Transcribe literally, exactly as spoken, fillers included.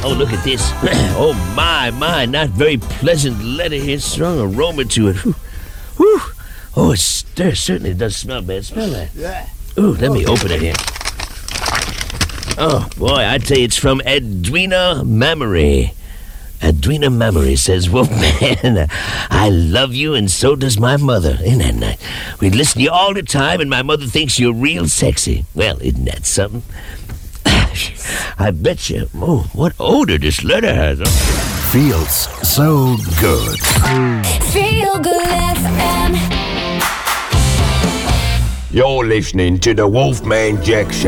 Oh, look at this. Oh, my, my, not very pleasant letter here. Strong aroma to it. Whew. Whew. Oh, it stir- certainly does smell bad. Smell that. Ooh, let me open it here. Oh, boy, I tell you, it's from Edwina Mamory. Edwina Mamory says, Wolfman, I love you and so does my mother. Isn't that nice? We listen to you all the time and my mother thinks you're real sexy. Well, isn't that something? I bet you. Oh, what odor this letter has. Huh? Feels so good. Feel Good F M. You're listening to the Wolfman Jack Show.